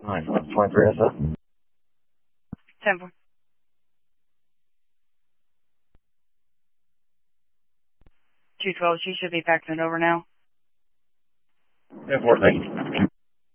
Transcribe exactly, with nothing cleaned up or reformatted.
nine twenty-three S F. ten four. two twelve, she should be faxing it over now. ten four, thank you.